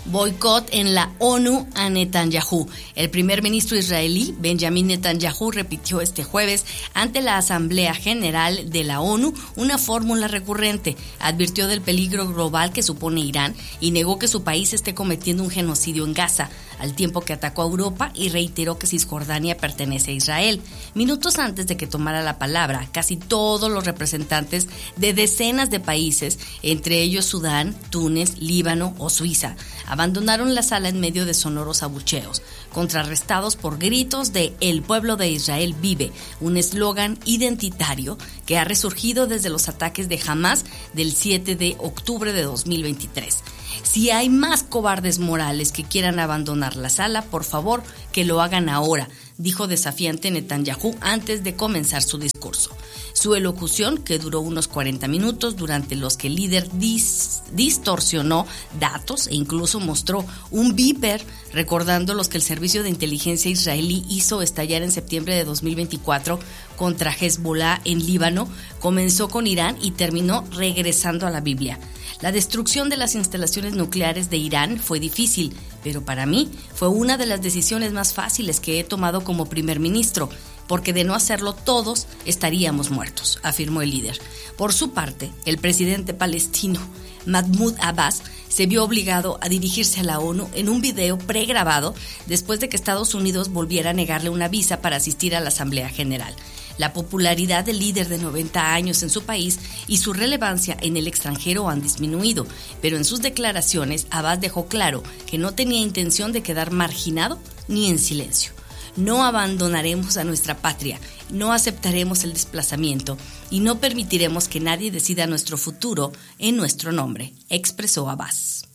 Boicot en la ONU a Netanyahu. El primer ministro israelí, Benjamin Netanyahu, repitió este jueves ante la Asamblea General de la ONU una fórmula recurrente. Advirtió del peligro global que supone Irán y negó que su país esté cometiendo un genocidio en Gaza, al tiempo que atacó a Europa y reiteró que Cisjordania pertenece a Israel. Minutos antes de que tomara la palabra, casi todos los representantes de decenas de países, entre ellos Sudán, Túnez, Líbano o Suiza, abandonaron la sala en medio de sonoros abucheos, contrarrestados por gritos de "El pueblo de Israel vive", un eslogan identitario que ha resurgido desde los ataques de Hamás del 7 de octubre de 2023. Si hay más cobardes morales que quieran abandonar la sala, por favor, que lo hagan ahora, dijo desafiante Netanyahu antes de comenzar su discurso. Su elocución, que duró unos 40 minutos, durante los que el líder distorsionó datos e incluso mostró un beeper recordando los que el servicio de inteligencia israelí hizo estallar en septiembre de 2024 contra Hezbollah en Líbano, comenzó con Irán y terminó regresando a la Biblia. La destrucción de las instalaciones nucleares de Irán fue difícil, pero para mí fue una de las decisiones más fáciles que he tomado como primer ministro, porque de no hacerlo todos estaríamos muertos, afirmó el líder. Por su parte, el presidente palestino Mahmoud Abbas se vio obligado a dirigirse a la ONU en un video pregrabado después de que Estados Unidos volviera a negarle una visa para asistir a la Asamblea General. La popularidad del líder de 90 años en su país y su relevancia en el extranjero han disminuido, pero en sus declaraciones Abbas dejó claro que no tenía intención de quedar marginado ni en silencio. No abandonaremos a nuestra patria, no aceptaremos el desplazamiento y no permitiremos que nadie decida nuestro futuro en nuestro nombre, expresó Abbas.